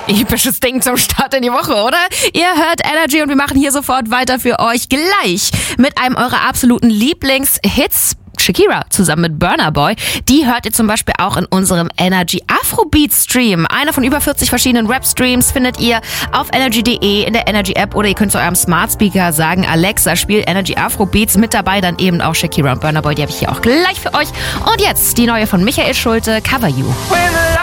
Episches Ding zum Start in die Woche, oder? Ihr hört Energy und wir machen hier sofort weiter für euch gleich mit einem eurer absoluten Lieblingshits. Shakira zusammen mit Burna Boy. Die hört ihr zum Beispiel auch in unserem Energy Afrobeat Stream. Einer von über 40 verschiedenen Rap-Streams findet ihr auf energy.de, in der Energy App, oder ihr könnt zu eurem Smart Speaker sagen, Alexa, spiel Energy Afrobeats. Mit dabei dann eben auch Shakira und Burna Boy. Die habe ich hier auch gleich für euch. Und jetzt die neue von Michael Schulte, Cover You.